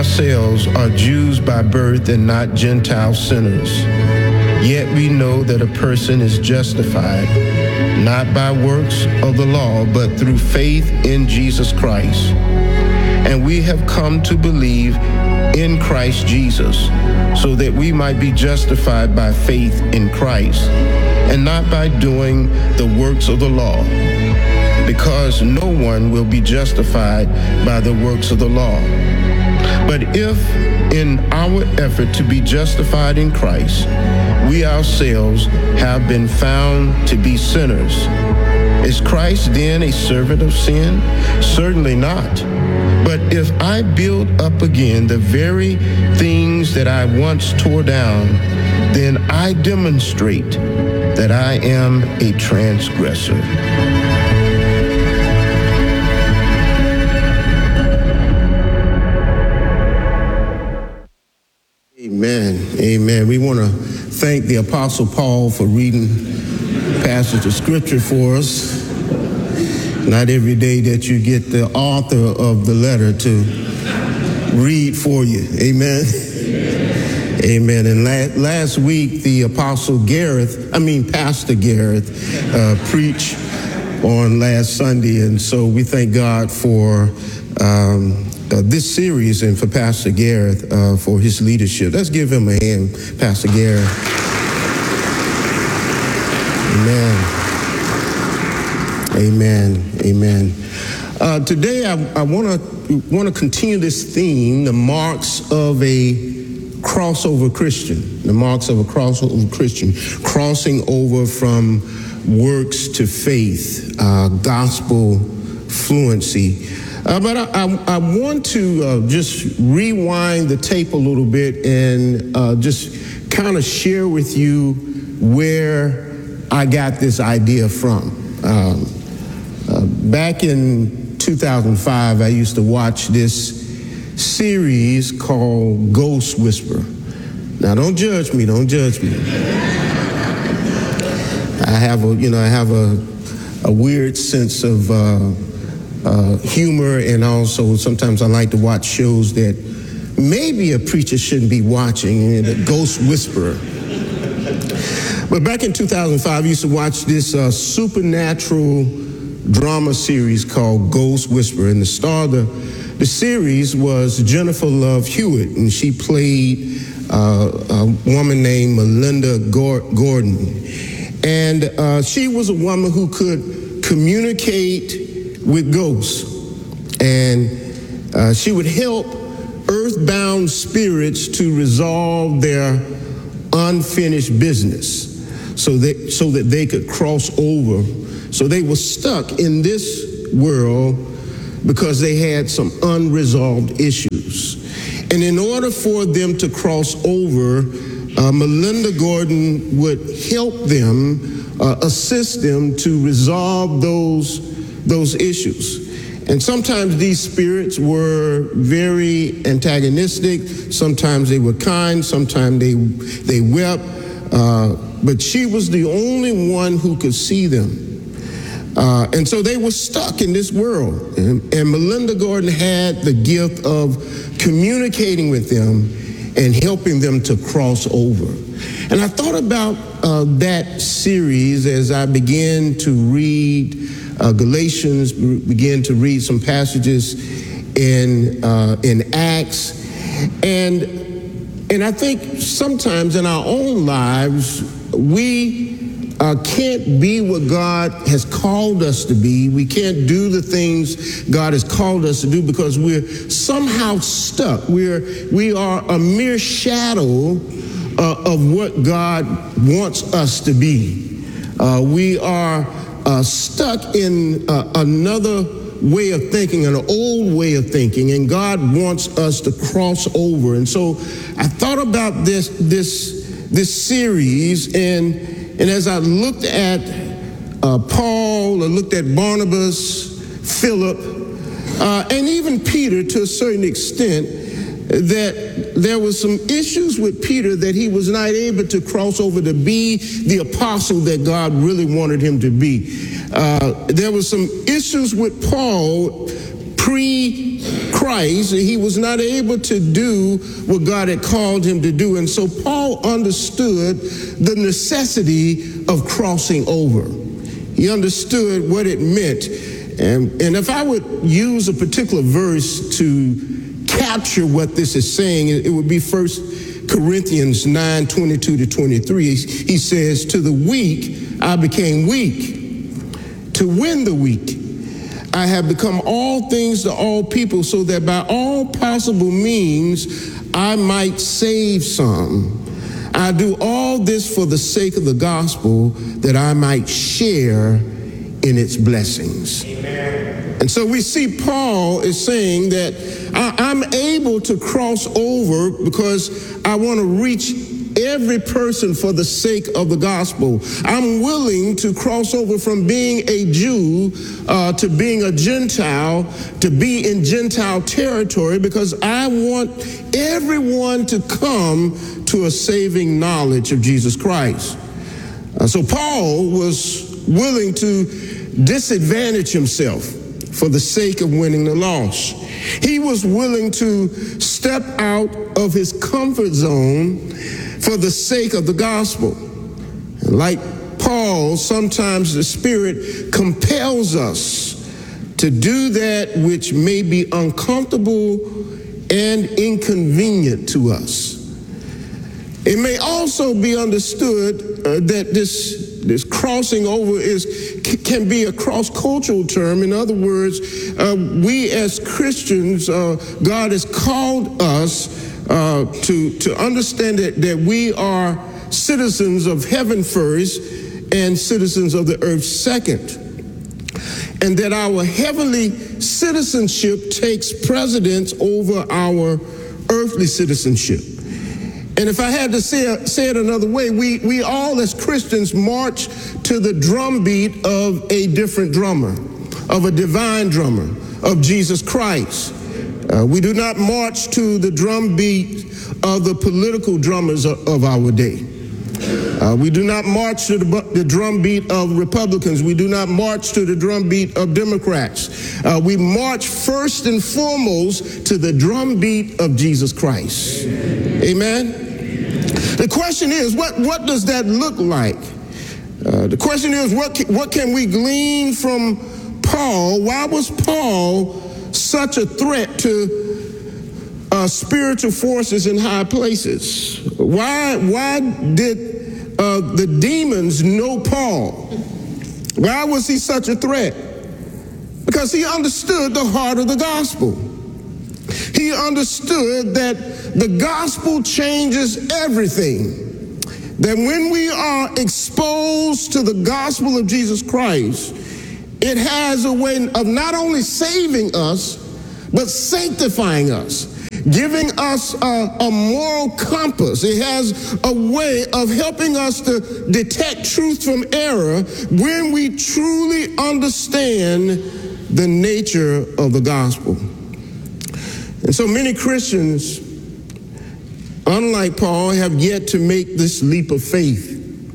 ourselves are Jews by birth and not Gentile sinners. Yet we know that a person is justified not by works of the law, but through faith in Jesus Christ. And we have come to believe in Christ Jesus, so that we might be justified by faith in Christ, and not by doing the works of the law, because no one will be justified by the works of the law. But if in our effort to be justified in Christ, we ourselves have been found to be sinners, is Christ then a servant of sin? Certainly not. But if I build up again the very things that I once tore down, then I demonstrate that I am a transgressor. Amen. Amen. We want to thank the Apostle Paul for reading a passage of Scripture for us. Not every day that you get the author of the letter to read for you. Amen. Amen. And last week, the Pastor Gareth, preached on last Sunday. And so we thank God for this series and for Pastor Gareth for his leadership. Let's give him a hand, Pastor Gareth. Amen. Amen. Amen. Today, I want to continue this theme, the marks of a crossover Christian. The marks of a crossover Christian, crossing over from works to faith, gospel fluency. But I want to just rewind the tape a little bit and just kind of share with you where I got this idea from. Back in 2005, I used to watch this series called Ghost Whisperer. Now, don't judge me. Don't judge me. I have a weird sense of humor, and also sometimes I like to watch shows that maybe a preacher shouldn't be watching, the Ghost Whisperer. But back in 2005, I used to watch this supernatural drama series called Ghost Whisperer, and the star of the series was Jennifer Love Hewitt, and she played a woman named Melinda Gordon. And she was a woman who could communicate with ghosts, and she would help earthbound spirits to resolve their unfinished business so that they could cross over. So they were stuck in this world because they had some unresolved issues. And in order for them to cross over, Melinda Gordon would help them, assist them to resolve those issues. And sometimes these spirits were very antagonistic. Sometimes they were kind. Sometimes they wept. But she was the only one who could see them. And so they were stuck in this world. And Melinda Gordon had the gift of communicating with them and helping them to cross over. And I thought about that series as I began to read Galatians, began to read some passages in Acts. And I think sometimes in our own lives, we can't be what God has called us to be. We can't do the things God has called us to do because we're somehow stuck. We are a mere shadow of what God wants us to be. We are stuck in another way of thinking, an old way of thinking, and God wants us to cross over. And so I thought about this series, and as I looked at Paul, I looked at Barnabas, Philip, and even Peter to a certain extent, that there was some issues with Peter that he was not able to cross over to be the apostle that God really wanted him to be. There was some issues with Paul pre Christ, he was not able to do what God had called him to do. And so Paul understood the necessity of crossing over. He understood what it meant. And if I would use a particular verse to capture what this is saying, it would be 1 Corinthians 9:22-23. He says, to the weak I became weak, to win the weak. I have become all things to all people, so that by all possible means I might save some. I do all this for the sake of the gospel, that I might share in its blessings. Amen. And so we see Paul is saying that I'm able to cross over because I want to reach every person for the sake of the gospel. I'm willing to cross over from being a Jew to being a Gentile, to be in Gentile territory, because I want everyone to come to a saving knowledge of Jesus Christ. So Paul was willing to disadvantage himself for the sake of winning the lost. He was willing to step out of his comfort zone for the sake of the gospel. And like Paul, sometimes the Spirit compels us to do that which may be uncomfortable and inconvenient to us. It may also be understood that this crossing over can be a cross-cultural term. In other words, we as Christians, God has called us to understand that we are citizens of heaven first and citizens of the earth second, and that our heavenly citizenship takes precedence over our earthly citizenship. And if I had to say it another way, we all as Christians march to the drumbeat of a different drummer, of a divine drummer, of Jesus Christ. We do not march to the drumbeat of the political drummers of our day. We do not march to the drumbeat of Republicans. We do not march to the drumbeat of Democrats. We march first and foremost to the drumbeat of Jesus Christ. Amen? The question is, what does that look like? The question is, what can we glean from Paul? Why was Paul such a threat to spiritual forces in high places? Why did the demons know Paul? Why was he such a threat? Because he understood the heart of the gospel. He understood that the gospel changes everything. That when we are exposed to the gospel of Jesus Christ, it has a way of not only saving us, but sanctifying us, giving us a moral compass. It has a way of helping us to detect truth from error when we truly understand the nature of the gospel. And so many Christians, unlike Paul, have yet to make this leap of faith.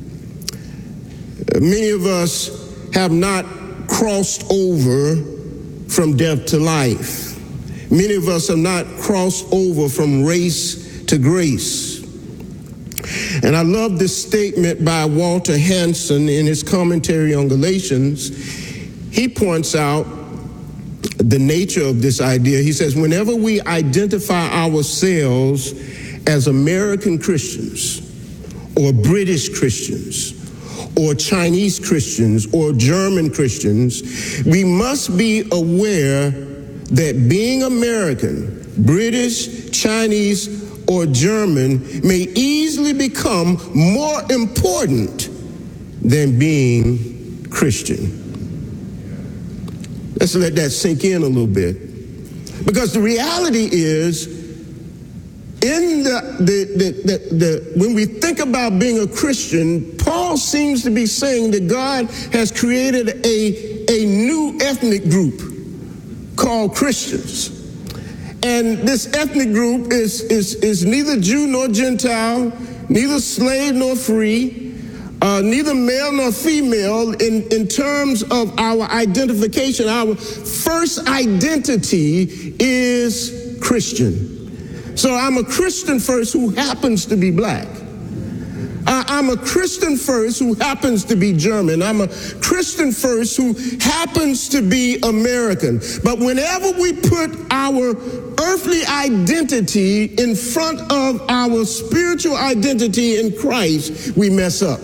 Many of us have not crossed over from death to life. Many of us have not crossed over from race to grace. And I love this statement by Walter Hansen in his commentary on Galatians. He points out the nature of this idea. He says, whenever we identify ourselves as American Christians or British Christians or Chinese Christians or German Christians, we must be aware that being American, British, Chinese, or German may easily become more important than being Christian. Let's let that sink in a little bit. Because the reality is, in when we think about being a Christian, Paul seems to be saying that God has created a new ethnic group called Christians. And this ethnic group is neither Jew nor Gentile, neither slave nor free. neither male nor female in terms of our identification. Our first identity is Christian. So I'm a Christian first who happens to be black. I'm a Christian first who happens to be German. I'm a Christian first who happens to be American. But whenever we put our earthly identity in front of our spiritual identity in Christ, we mess up.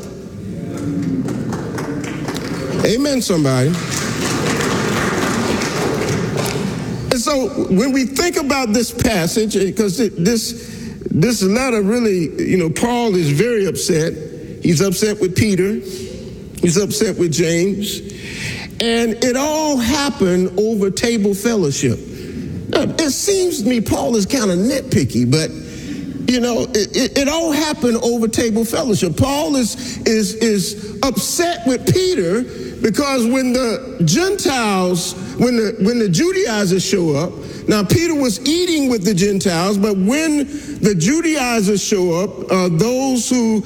Amen, somebody. And so when we think about this passage, because this letter really, Paul is very upset. He's upset with Peter. He's upset with James. And it all happened over table fellowship. Now, it seems to me Paul is kind of nitpicky, but, it all happened over table fellowship. Paul is upset with Peter because when the Gentiles, when the Judaizers show up, now Peter was eating with the Gentiles, but when the Judaizers show up, those who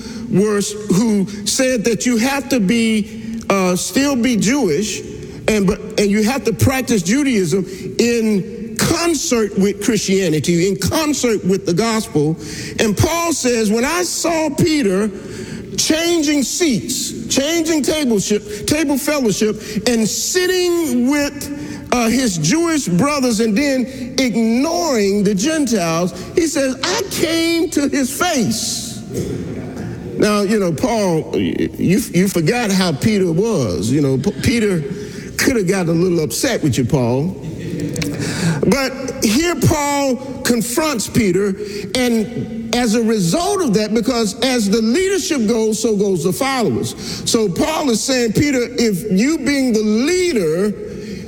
said that you have to be still be Jewish, and you have to practice Judaism in concert with Christianity, in concert with the gospel. And Paul says, when I saw Peter changing seats, changing table fellowship, and sitting with his Jewish brothers and then ignoring the Gentiles, he says, I came to his face. Now, Paul, you forgot how Peter was. Peter could have gotten a little upset with you, Paul. But here Paul confronts Peter, and as a result of that, because as the leadership goes, so goes the followers. So Paul is saying, Peter, if you being the leader,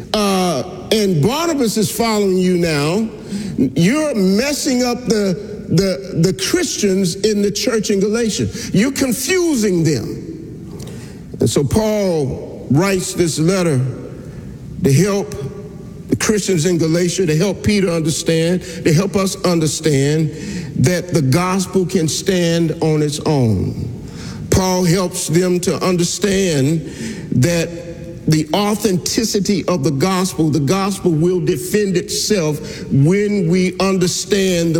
and Barnabas is following you now, you're messing up the Christians in the church in Galatia. You're confusing them. And so Paul writes this letter to help the Christians in Galatia, to help Peter understand, to help us understand that the gospel can stand on its own. Paul helps them to understand that the authenticity of the gospel will defend itself when we understand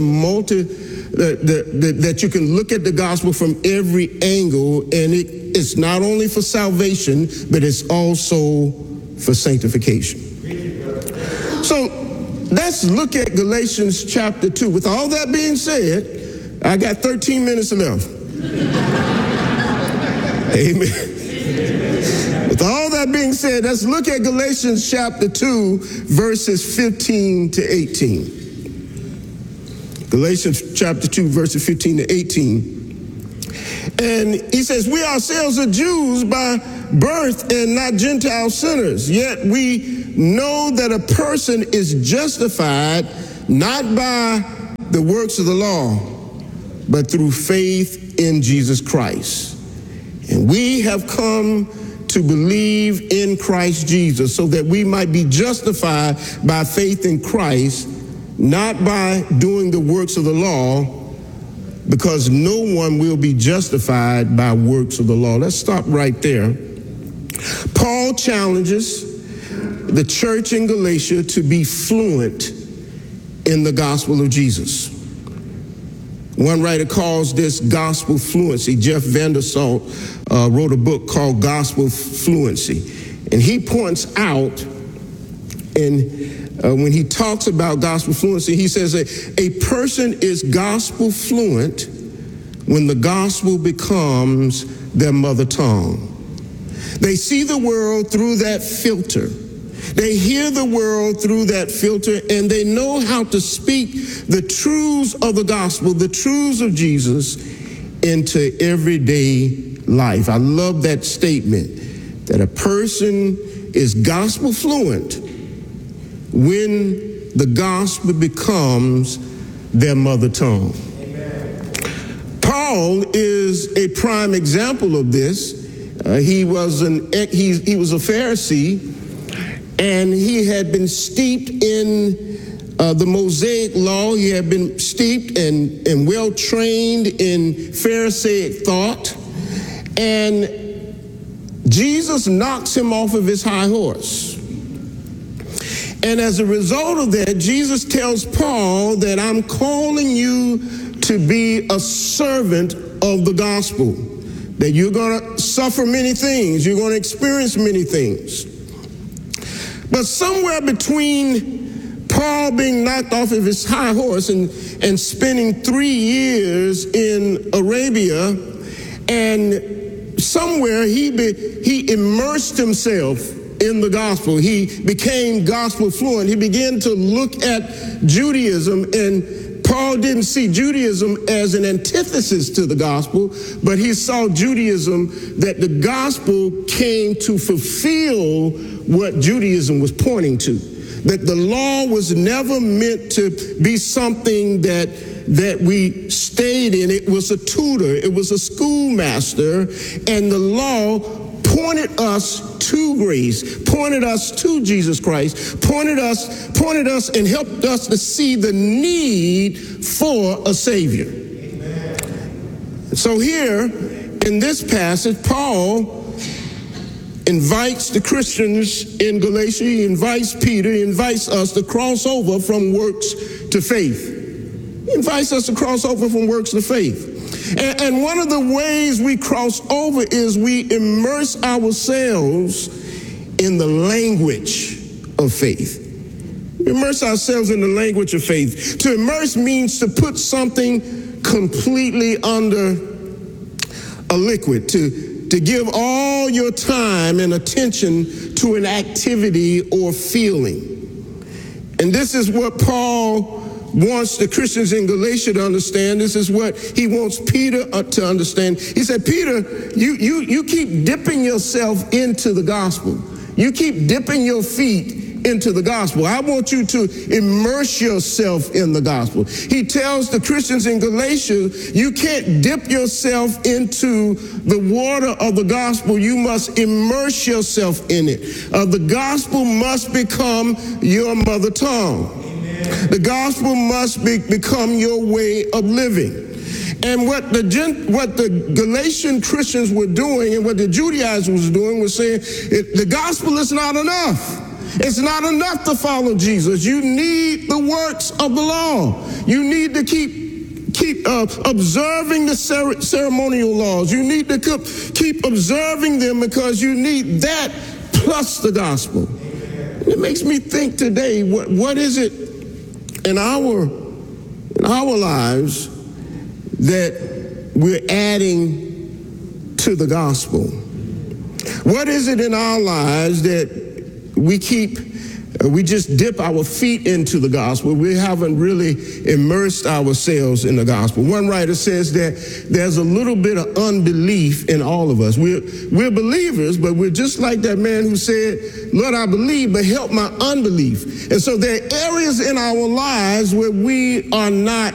that you can look at the gospel from every angle, and it's not only for salvation, but it's also for sanctification. So let's look at Galatians chapter 2. With all that being said, I got 13 minutes left. Amen. With all that being said, let's look at Galatians chapter 2, verses 15 to 18. Galatians chapter 2, verses 15 to 18. And he says, we ourselves are Jews by birth and not Gentile sinners. Yet we know that a person is justified not by the works of the law, but through faith in Jesus Christ. And we have come to believe in Christ Jesus so that we might be justified by faith in Christ, not by doing the works of the law, because no one will be justified by works of the law. Let's stop right there. Paul challenges the church in Galatia to be fluent in the gospel of Jesus. One writer calls this gospel fluency. Jeff Vandersalt wrote a book called Gospel Fluency. And he points out, when he talks about gospel fluency, he says a person is gospel fluent when the gospel becomes their mother tongue. They see the world through that filter. They hear the world through that filter, and they know how to speak the truths of the gospel, the truths of Jesus, into everyday life. I love that statement, that a person is gospel fluent when the gospel becomes their mother tongue. Amen. Paul is a prime example of this. He was a Pharisee, and he had been steeped in the Mosaic law. He had been steeped and well trained in Pharisaic thought. and Jesus knocks him off of his high horse. And as a result of that, Jesus tells Paul that I'm calling you to be a servant of the gospel, that you're going to suffer many things, you're going to experience many things. But somewhere between Paul being knocked off of his high horse and spending 3 years in Arabia, and somewhere he immersed himself in the gospel. He became gospel fluent. He began to look at Judaism, and Paul didn't see Judaism as an antithesis to the gospel, but he saw Judaism that the gospel came to fulfill what Judaism was pointing to. That the law was never meant to be something that we stayed in. It was a tutor, it was a schoolmaster, and the law pointed us to grace, pointed us to Jesus Christ, pointed us and helped us to see the need for a Savior. Amen. So here in this passage, Paul invites the Christians in Galatia, he invites Peter, he invites us to cross over from works to faith. He invites us to cross over from works to faith. And one of the ways we cross over is we immerse ourselves in the language of faith. Immerse ourselves in the language of faith. To immerse means to put something completely under a liquid, to give all your time and attention to an activity or feeling. And this is what Paul wants the Christians in Galatia to understand. This is what he wants Peter to understand. He said, Peter, you keep dipping yourself into the gospel. You keep dipping your feet into the gospel. I want you to immerse yourself in the gospel. He tells the Christians in Galatia, you can't dip yourself into the water of the gospel. You must immerse yourself in it. The gospel must become your mother tongue. The gospel must become your way of living. And what the Galatian Christians were doing and what the Judaizers was doing was saying, the gospel is not enough. It's not enough to follow Jesus. You need the works of the law. You need to keep observing the ceremonial laws. You need to keep observing them because you need that plus the gospel. And it makes me think today, what is it in our lives that we're adding to the gospel? What is it in our lives that we just dip our feet into the gospel? We haven't really immersed ourselves in the gospel. One writer says that there's a little bit of unbelief in all of us. We're believers, but we're just like that man who said, Lord, I believe, but help my unbelief. And so there are areas in our lives where we are not